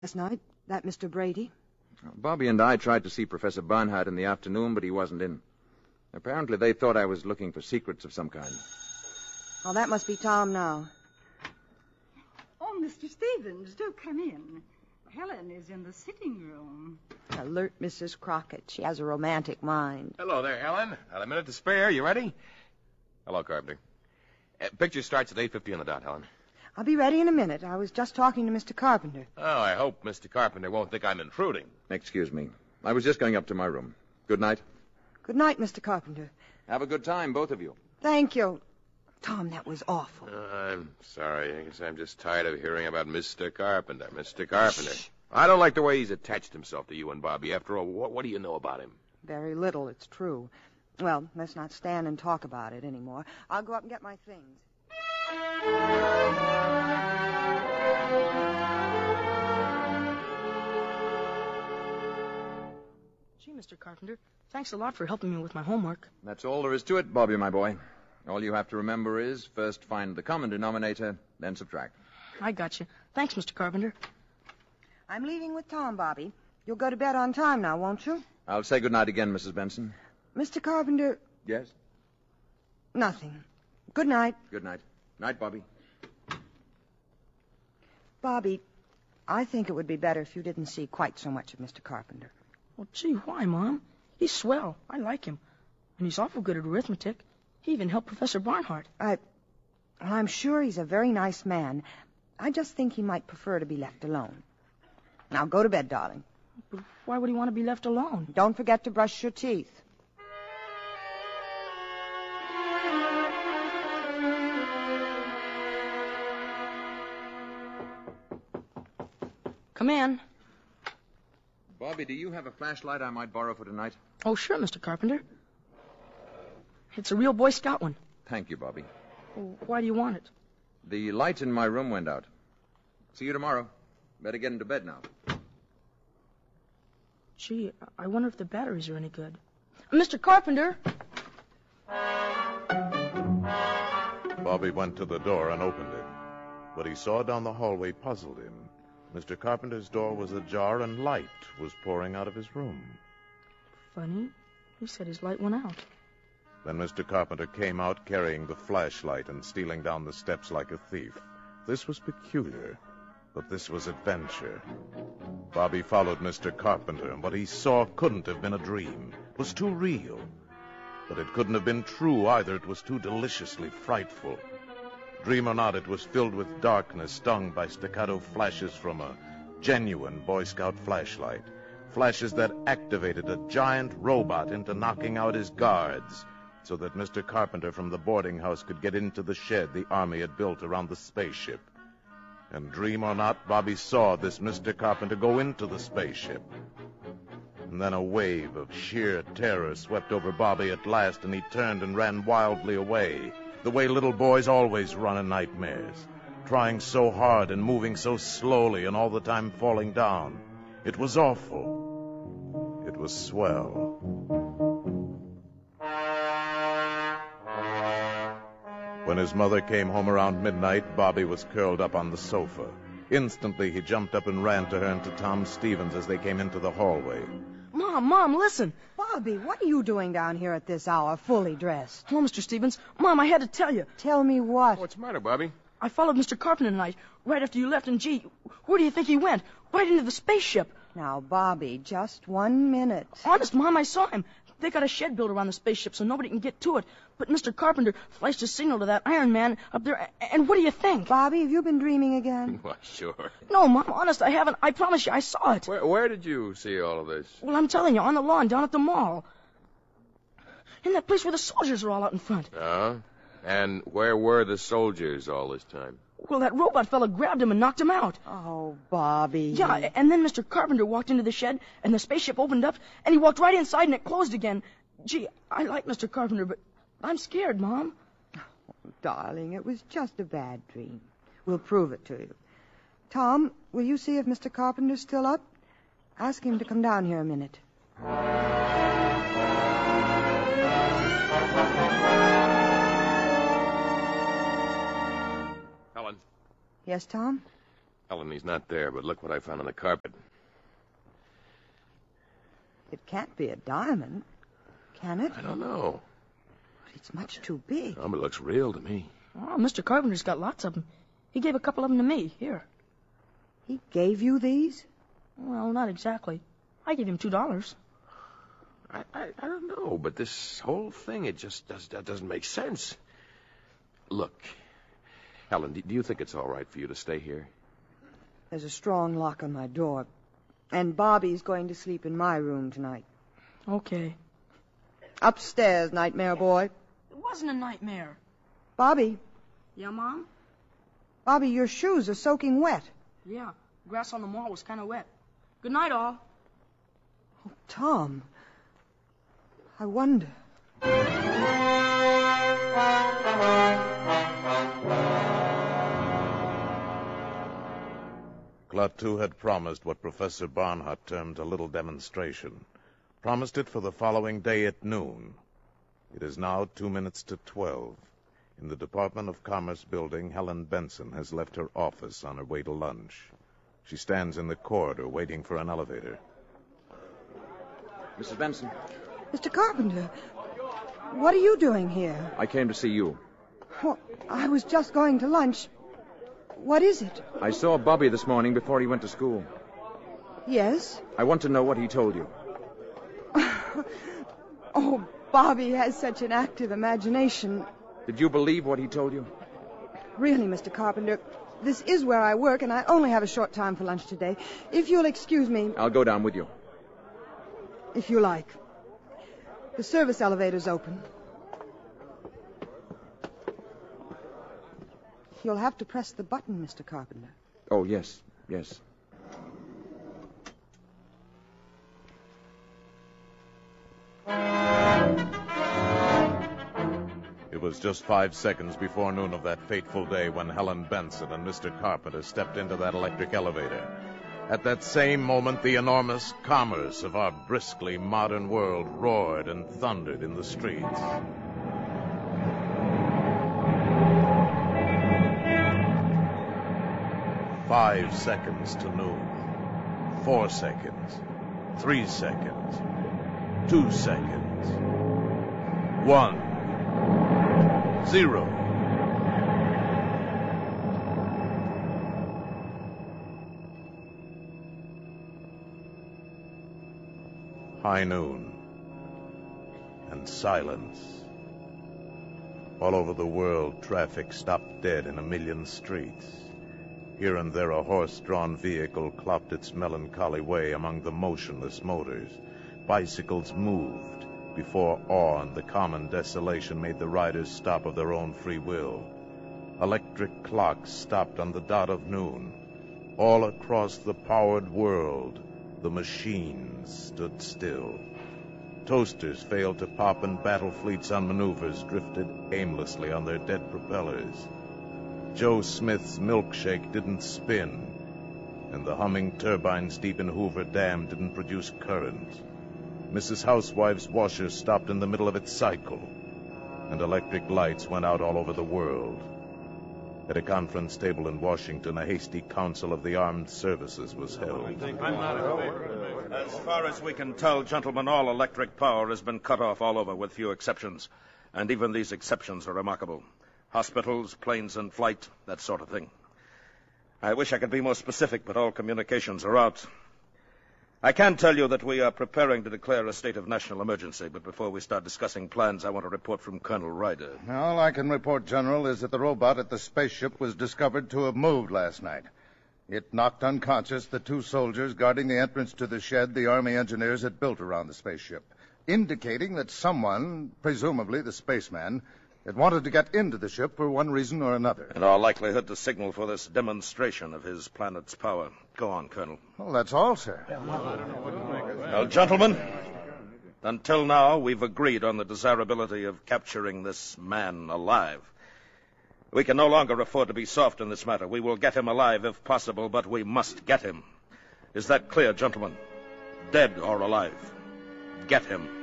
Last night, that Mr. Brady. Bobby and I tried to see Professor Barnhart in the afternoon, but he wasn't in. Apparently they thought I was looking for secrets of some kind. Well, that must be Tom now. Oh, Mr. Stevens, do come in. Helen is in the sitting room. Alert Mrs. Crockett. She has a romantic mind. Hello there, Helen. Got a minute to spare. You ready? Hello, Carpenter. Picture starts at 8:50 on the dot, Helen. I'll be ready in a minute. I was just talking to Mr. Carpenter. Oh, I hope Mr. Carpenter won't think I'm intruding. Excuse me. I was just going up to my room. Good night. Good night, Mr. Carpenter. Have a good time, both of you. Thank you. Tom, that was awful. I'm sorry. I guess I'm just tired of hearing about Mr. Carpenter. Mr. Carpenter. I don't like the way he's attached himself to you and Bobby. After all, what do you know about him? Very little, it's true. Well, let's not stand and talk about it anymore. I'll go up and get my things. Gee, Mr. Carpenter, thanks a lot for helping me with my homework. That's all there is to it, Bobby, my boy. All you have to remember is first find the common denominator, then subtract. I got you. Thanks, Mr. Carpenter. I'm leaving with Tom, Bobby. You'll go to bed on time now, won't you? I'll say good night again, Mrs. Benson. Mr. Carpenter... Yes? Nothing. Good night. Good night. Night, Bobby. Bobby, I think it would be better if you didn't see quite so much of Mr. Carpenter. Well, gee, why, Mom? He's swell. I like him. And he's awful good at arithmetic. He even helped Professor Barnhart. I'm sure he's a very nice man. I just think he might prefer to be left alone. Now, go to bed, darling. But why would he want to be left alone? Don't forget to brush your teeth. Come in. Bobby, do you have a flashlight I might borrow for tonight? Oh, sure, Mr. Carpenter. It's a real Boy Scout one. Thank you, Bobby. Well, why do you want it? The light in my room went out. See you tomorrow. Better get into bed now. Gee, I wonder if the batteries are any good. Mr. Carpenter! Bobby went to the door and opened it. What he saw down the hallway puzzled him. Mr. Carpenter's door was ajar and light was pouring out of his room. Funny. He said his light went out. Then Mr. Carpenter came out carrying the flashlight and stealing down the steps like a thief. This was peculiar, but this was adventure. Bobby followed Mr. Carpenter, and what he saw couldn't have been a dream. It was too real. But it couldn't have been true either. It was too deliciously frightful. Dream or not, it was filled with darkness, stung by staccato flashes from a genuine Boy Scout flashlight. Flashes that activated a giant robot into knocking out his guards, so that Mr. Carpenter from the boarding house could get into the shed the Army had built around the spaceship. And dream or not, Bobby saw this Mr. Carpenter go into the spaceship. And then a wave of sheer terror swept over Bobby at last, and he turned and ran wildly away, the way little boys always run in nightmares, trying so hard and moving so slowly and all the time falling down. It was awful. It was swell. When his mother came home around midnight, Bobby was curled up on the sofa. Instantly, he jumped up and ran to her and to Tom Stevens as they came into the hallway. Mom, listen. Bobby, what are you doing down here at this hour, fully dressed? Hello, Mr. Stevens. Mom, I had to tell you. Tell me what? What's the matter, Bobby? I followed Mr. Carpenter tonight, right after you left, and gee, where do you think he went? Right into the spaceship. Now, Bobby, just 1 minute. Honest, Mom, I saw him. They got a shed built around the spaceship so nobody can get to it. But Mr. Carpenter flashed a signal to that Iron Man up there, and what do you think? Bobby, have you been dreaming again? Why, sure. No, Mom, honest, I haven't. I promise you, I saw it. Where did you see all of this? Well, I'm telling you, on the lawn down at the mall. In that place where the soldiers are all out in front. Oh? And where were the soldiers all this time? Well, that robot fella grabbed him and knocked him out. Oh, Bobby. Yeah, and then Mr. Carpenter walked into the shed, and the spaceship opened up, and he walked right inside, and it closed again. Gee, I like Mr. Carpenter, but I'm scared, Mom. Oh, darling, it was just a bad dream. We'll prove it to you. Tom, will you see if Mr. Carpenter's still up? Ask him to come down here a minute. Helen. Yes, Tom? Helen, he's not there, but look what I found on the carpet. It can't be a diamond, can it? I don't know. But it's much too big. Oh, but it looks real to me. Oh, Mr. Carpenter's got lots of them. He gave a couple of them to me. Here. He gave you these? Well, not exactly. I gave him $2. I don't know, but this whole thing, it just doesn't make sense. Look, Helen, do you think it's all right for you to stay here? There's a strong lock on my door. And Bobby's going to sleep in my room tonight. Okay. Upstairs, nightmare boy. It wasn't a nightmare. Bobby. Yeah, Mom? Bobby, your shoes are soaking wet. Yeah. Grass on the mall was kind of wet. Good night, all. Oh, Tom. I wonder. Klaatu had promised what Professor Barnhart termed a little demonstration. Promised it for the following day at noon. It is now 2 minutes to 12. In the Department of Commerce building, Helen Benson has left her office on her way to lunch. She stands in the corridor waiting for an elevator. Mrs. Benson, Mr. Carpenter, what are you doing here? I came to see you. Well, I was just going to lunch. What is it? I saw Bobby this morning before he went to school. Yes? I want to know what he told you. Oh, Bobby has such an active imagination. Did you believe what he told you? Really, Mr. Carpenter, this is where I work, and I only have a short time for lunch today. If you'll excuse me... I'll go down with you. If you like. The service elevator's open. You'll have to press the button, Mr. Carpenter. Oh, yes, yes. It was just 5 seconds before noon of that fateful day when Helen Benson and Mr. Carpenter stepped into that electric elevator. At that same moment, the enormous commerce of our briskly modern world roared and thundered in the streets. "5 seconds to noon. 4 seconds. 3 seconds. 2 seconds. 1. 0. High noon. And silence. All over the world, traffic stopped dead in a million streets. Here and there a horse-drawn vehicle clopped its melancholy way among the motionless motors. Bicycles moved before awe and the common desolation made the riders stop of their own free will. Electric clocks stopped on the dot of noon. All across the powered world, the machines stood still. Toasters failed to pop and battle fleets on maneuvers drifted aimlessly on their dead propellers. Joe Smith's milkshake didn't spin, and the humming turbines deep in Hoover Dam didn't produce current. Mrs. Housewife's washer stopped in the middle of its cycle, and electric lights went out all over the world. At a conference table in Washington, a hasty council of the armed services was held. As far as we can tell, gentlemen, all electric power has been cut off all over, with few exceptions. And even these exceptions are remarkable. Hospitals, planes in flight, that sort of thing. I wish I could be more specific, but all communications are out. I can tell you that we are preparing to declare a state of national emergency, but before we start discussing plans, I want a report from Colonel Ryder. All I can report, General, is that the robot at the spaceship was discovered to have moved last night. It knocked unconscious the 2 soldiers guarding the entrance to the shed the Army engineers had built around the spaceship, indicating that someone, presumably the spaceman, had wanted to get into the ship for one reason or another. In all likelihood, to signal for this demonstration of his planet's power. Go on, Colonel. Well, that's all, sir. Well, gentlemen, until now, we've agreed on the desirability of capturing this man alive. We can no longer afford to be soft in this matter. We will get him alive if possible, but we must get him. Is that clear, gentlemen? Dead or alive, get him.